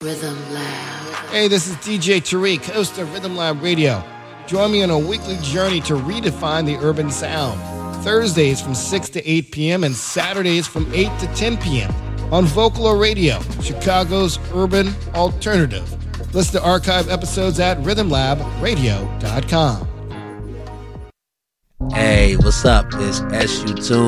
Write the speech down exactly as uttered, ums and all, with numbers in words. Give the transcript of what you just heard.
Rhythm Lab. Hey, this is D J Tariq, host of Rhythm Lab Radio. Join me on a weekly journey to redefine the urban sound. Thursdays from six to eight p.m. and Saturdays from eight to ten p.m. on Vocalo Radio, Chicago's urban alternative. Listen to archive episodes at rhythm lab radio dot com. Hey, what's up? It's S U Tune.